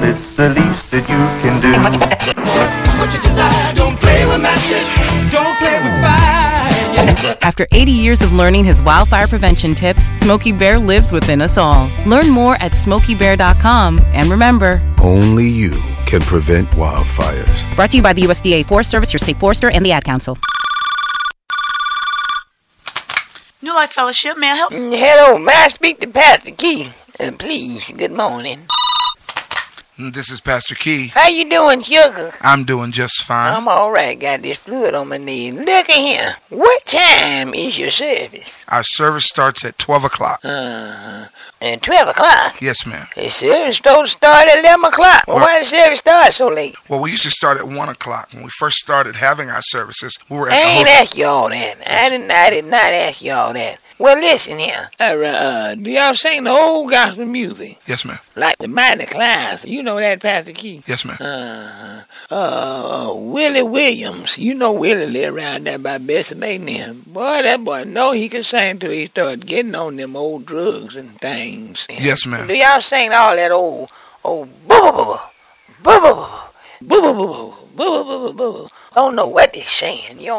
it's the least that you can do. What you desire, don't play with matches, don't play with fire. After 80 years of learning his wildfire prevention tips, Smokey Bear lives within us all. Learn more at SmokeyBear.com. And remember, only you can prevent wildfires. Brought to you by the USDA Forest Service, your state forester, and the Ad Council. New Life Fellowship, may I help? Hello, may I speak to Pastor Key? Please, good morning. This is Pastor Key. How you doing, sugar? I'm doing just fine. I'm all right. Got this fluid on my knee. Look at here. What time is your service? Our service starts at 12 o'clock. And 12 o'clock? Yes, ma'am. The service supposed to start at 11 o'clock. Well, why did the service start so late? Well, we used to start at 1 o'clock. When we first started having our services, we were at I the ain't hotel. ask you all that. I did not ask you all that. Well, listen here. Do y'all sing the old gospel music? Yes, ma'am. Like the Mighty Class. You know that, Pastor Key? Yes, ma'am. Willie Williams. You know Willie live around there by Bessie May now. Boy, that boy know he can sing till he start getting on them old drugs and things. Yes, ma'am. Do y'all sing all that old boo-boo-boo-boo, boo-boo-boo-boo, boo-boo-boo-boo, boo-boo-boo-boo? I don't know what they're saying. You